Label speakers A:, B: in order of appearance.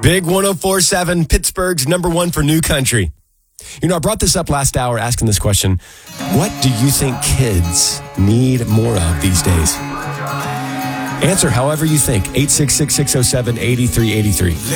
A: Big 104.7, Pittsburgh's number one for new country. You know, I brought this up last hour asking this question. What do you think kids need more of these days? Answer however you think. 866-607-8383.